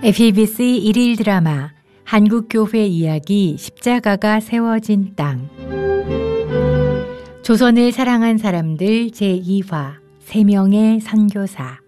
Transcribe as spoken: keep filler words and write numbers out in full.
에프이비씨 일일 드라마 한국교회 이야기 십자가가 세워진 땅. 조선을 사랑한 사람들 제이 화 세 명의 선교사.